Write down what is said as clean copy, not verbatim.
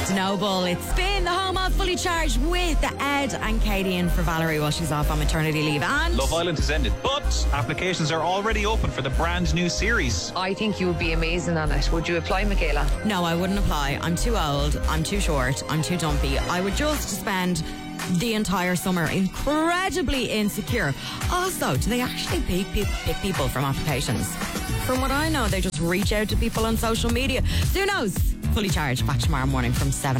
Noble. It's been the home of Fully Charged with Ed and Katie in for Valerie while she's off on maternity leave. And Love Island has ended, but applications are already open for the brand new series. I think you would be amazing on it. Would you apply, Michaela? no, I wouldn't apply. I'm too old. I'm too short. I'm too dumpy. I would just spend the entire summer incredibly insecure. Also, do they actually pick people from applications? From what I know, they just reach out to people on social media. So who knows? Fully Charged back tomorrow morning from 7.